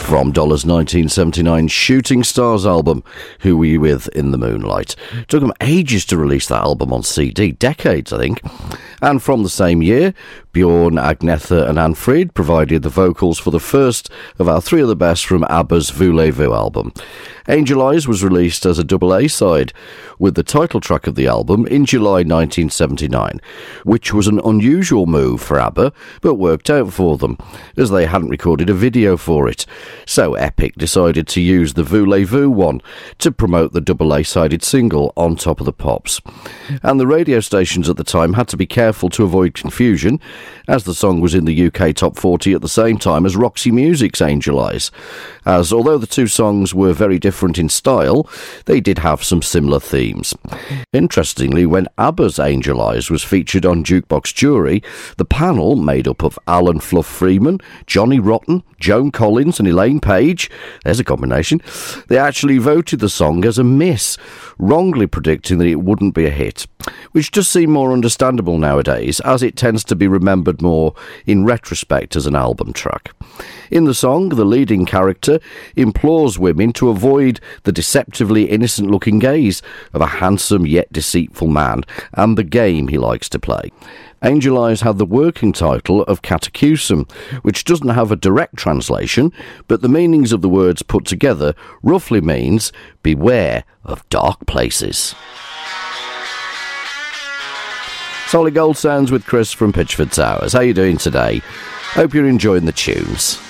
From Dollars' 1979 Shooting Stars album, Who Were You With in the Moonlight. It took them ages to release that album on CD, decades I think. And from the same year, Bjorn, Agnetha and Ann-Frid provided the vocals for the first of our Three of the Best from ABBA's Voulez-Vous album. Angel Eyes was released as a double A-side with the title track of the album in July 1979, which was an unusual move for ABBA, but worked out for them, as they hadn't recorded a video for it. So Epic decided to use the Voulez-Vous one to promote the double A-sided single On Top of the Pops. And the radio stations at the time had to be careful to avoid confusion, as the song was in the UK Top 40 at the same time as Roxy Music's Angel Eyes, as although the two songs were very different in style, they did have some similar themes. Interestingly, when ABBA's Angel Eyes was featured on Jukebox Jury, the panel, made up of Alan Fluff Freeman, Johnny Rotten, Joan Collins and Elaine Page, there's a combination, they actually voted the song as a miss, wrongly predicting that it wouldn't be a hit, which does seem more understandable nowadays, as it tends to be remembered more in retrospect as an album track. In the song, the leading character implores women to avoid the deceptively innocent-looking gaze of a handsome yet deceitful man and the game he likes to play. Angel Eyes had the working title of Catacusum, which doesn't have a direct translation, but the meanings of the words put together roughly means beware of dark places. Solid Gold Sounds with Chris from Pitchford Towers. How are you doing today? Hope you're enjoying the tunes.